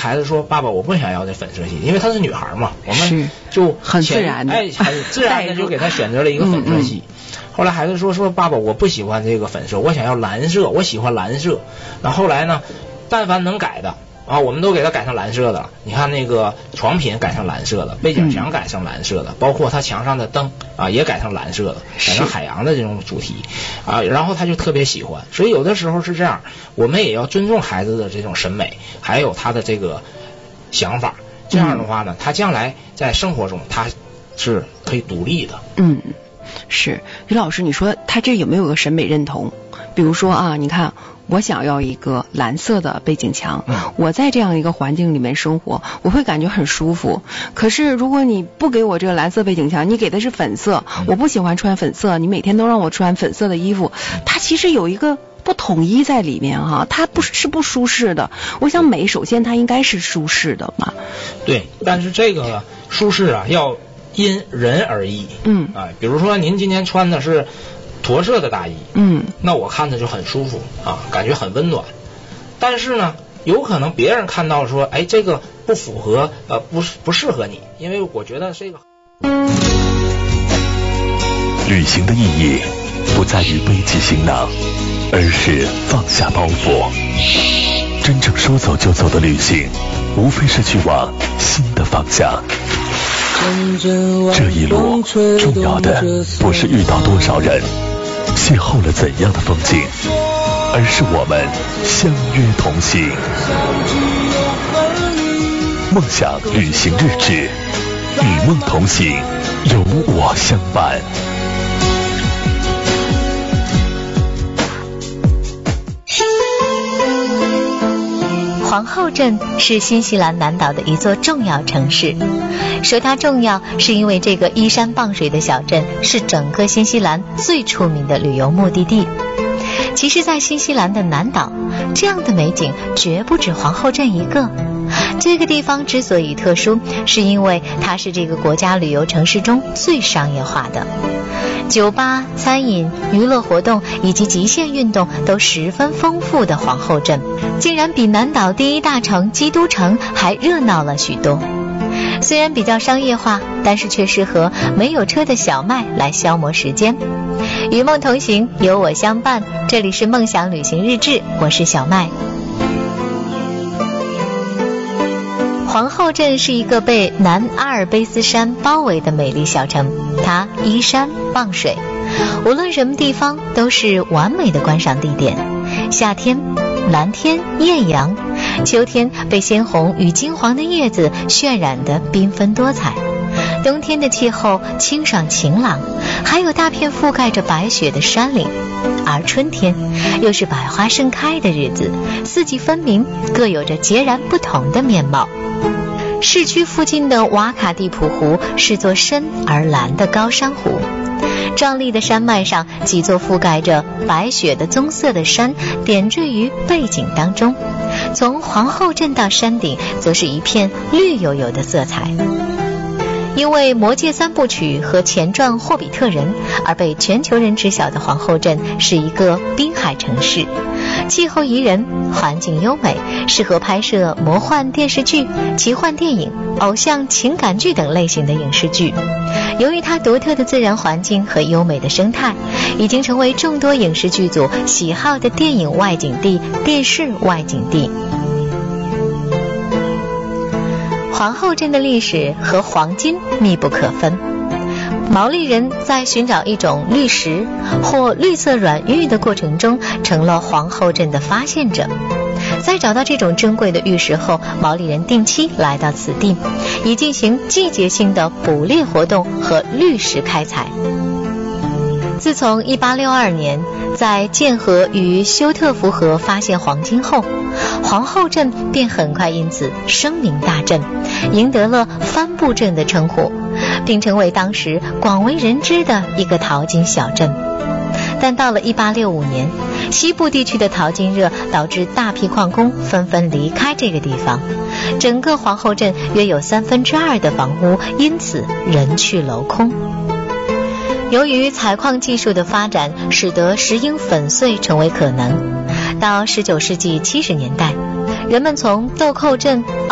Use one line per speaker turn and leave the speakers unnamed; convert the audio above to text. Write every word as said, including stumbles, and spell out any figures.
孩子说爸爸我不想要这粉色系，因为她是女孩嘛，我们就
很自然的，
哎，很自然的就给她选择了一个粉色系。嗯嗯，后来孩子说说爸爸我不喜欢这个粉色，我想要蓝色，我喜欢蓝色。那后来呢，但凡能改的啊，我们都给他改成蓝色的了。你看那个床品改成蓝色的，背景墙改成蓝色的，包括他墙上的灯啊也改成蓝色的，改成海洋的这种主题啊，然后他就特别喜欢。所以有的时候是这样，我们也要尊重孩子的这种审美，还有他的这个想法。这样的话呢，他将来在生活中他是可以独立的。
嗯，是。于老师，你说他这有没有个审美认同？比如说啊，你看我想要一个蓝色的背景墙，嗯，我在这样一个环境里面生活，我会感觉很舒服。可是如果你不给我这个蓝色背景墙，你给的是粉色，嗯，我不喜欢穿粉色，你每天都让我穿粉色的衣服，它其实有一个不统一在里面哈，它不是不舒适的。我想美首先它应该是舒适的嘛。
对，但是这个舒适啊要因人而异。嗯啊，比如说您今天穿的是驼色的大衣，嗯，那我看着就很舒服啊，感觉很温暖。但是呢，有可能别人看到说，哎，这个不符合，呃，不不适合你，因为我觉得这个。
旅行的意义不在于背起行囊，而是放下包袱。真正说走就走的旅行，无非是去往新的方向。这一路重要的不是遇到多少人，邂逅了怎样的风景，而是我们相约同行。梦想旅行日志，与梦同行，有我相伴。
皇后镇是新西兰南岛的一座重要城市。说它重要，是因为这个依山傍水的小镇是整个新西兰最出名的旅游目的地。其实在新西兰的南岛，这样的美景绝不止皇后镇一个。这个地方之所以特殊，是因为它是这个国家旅游城市中最商业化的。酒吧、餐饮、娱乐活动以及极限运动都十分丰富的皇后镇，竟然比南岛第一大城基督城还热闹了许多。虽然比较商业化，但是却适合没有车的小麦来消磨时间。与梦同行，有我相伴，这里是梦想旅行日志，我是小麦。皇后镇是一个被南阿尔卑斯山包围的美丽小城，它依山傍水，无论什么地方都是完美的观赏地点。夏天蓝天艳阳，秋天被鲜红与金黄的叶子渲染得缤纷多彩，冬天的气候清爽晴朗，还有大片覆盖着白雪的山岭。而春天又是百花盛开的日子，四季分明，各有着截然不同的面貌。市区附近的瓦卡蒂普湖是座深而蓝的高山湖，壮丽的山脉上几座覆盖着白雪的棕色的山点缀于背景当中，从皇后镇到山顶则是一片绿油油的色彩。因为《魔戒三部曲》和前传《霍比特人》而被全球人知晓的皇后镇是一个滨海城市，气候宜人，环境优美，适合拍摄魔幻电视剧、奇幻电影、偶像情感剧等类型的影视剧。由于它独特的自然环境和优美的生态，已经成为众多影视剧组喜好的电影外景地、电视外景地。皇后镇的历史和黄金密不可分。毛利人在寻找一种绿石或绿色软玉的过程中，成了皇后镇的发现者。在找到这种珍贵的玉石后，毛利人定期来到此地，以进行季节性的捕猎活动和绿石开采。自从一八六二年在剑河与休特福河发现黄金后，皇后镇便很快因此声名大振，赢得了帆布镇的称呼，并成为当时广为人知的一个淘金小镇。但到了一八六五年，西部地区的淘金热导致大批矿工纷纷离开这个地方，整个皇后镇约有三分之二的房屋因此人去楼空。由于采矿技术的发展，使得石英粉碎成为可能。到十九世纪七十年代，人们从豆蔻镇